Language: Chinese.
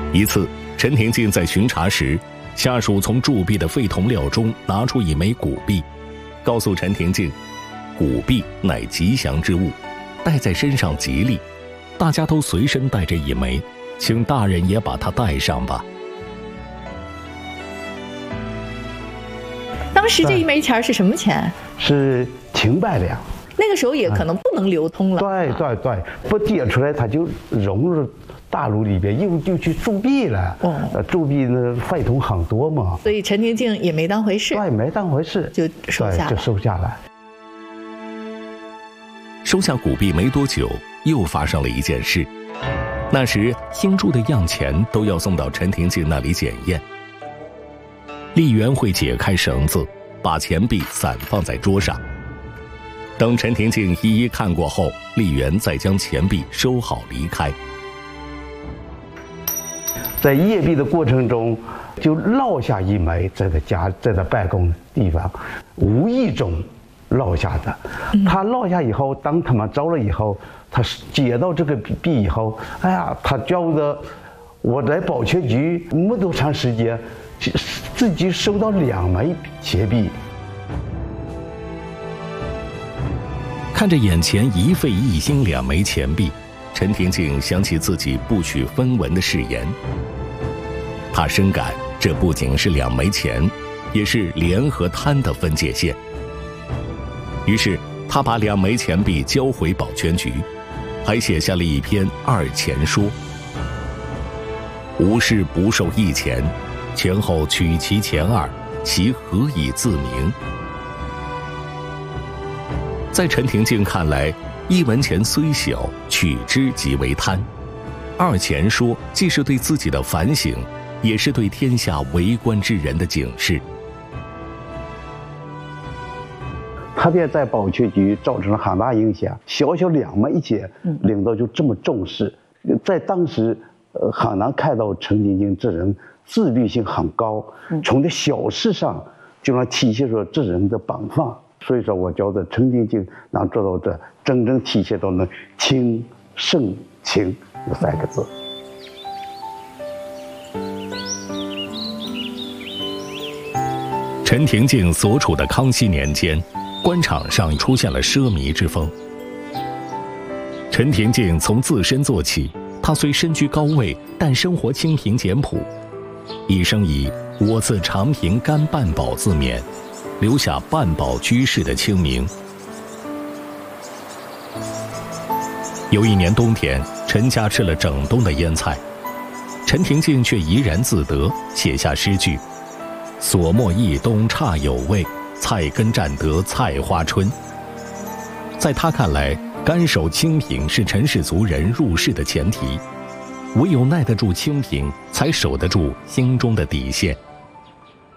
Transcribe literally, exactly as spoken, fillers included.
一次，陈廷敬在巡查时，下属从铸币的废铜料中拿出一枚古币，告诉陈廷敬，古币乃吉祥之物，带在身上吉利，大家都随身带着一枚，请大人也把它带上吧。 当时这一枚钱是什么钱？ 是秦百两。 那个时候也可能不能流通了。 对对对，不跌出来它就融入大陆里边，又就去铸币了。哦，呃，铸币呢废铜很多嘛， 所以陈廷敬也没当回事。 对，没当回事， 就收下了， 就收下来。 收下古币没多久，又发生了一件事。那时新铸的样钱都要送到陈廷敬那里检验。吏员会解开绳子，把钱币散放在桌上。等陈廷敬一一看过后，吏员再将钱币收好离开。 在验币的过程中，就落下一枚在他家，在他办公地方，无意中落下的。他落下以后，当他们走了以后，他接到这个币以后，哎呀，他觉得我在保全局没多长时间，自己收到两枚钱币。 看着眼前一废一新两枚钱币，陈廷敬想起自己不许分文的誓言。他深感这不仅是两枚钱，也是廉和贪的分界线。于是他把两枚钱币交回保全局，还写下了一篇二钱说：无事不受一钱，前后取其钱二，其何以自明？在陈廷敬看来，一文钱虽小，取之即为贪。二钱说既是对自己的反省，也是对天下为官之人的警示。 特别在保全局造成了很大影响，小小两枚钱，领导就这么重视，在当时，呃，很难看到陈廷敬这人自律性很高，从这小事上就能体现出这人的本分。所以说，我觉得陈廷敬能做到这，真正体现到了清、盛、清这三个字。 陈廷敬所处的康熙年间，官场上出现了奢靡之风。陈廷敬从自身做起，他虽身居高位，但生活清贫简朴，一生以“我自长平甘半饱”自勉，留下半饱居士的清名。有一年冬天，陈家吃了整冬的腌菜，陈廷敬却怡然自得，写下诗句：所莫忆冬差有味，菜根占得菜花春。在他看来，甘守清贫是陈氏族人入世的前提，唯有耐得住清贫，才守得住心中的底线。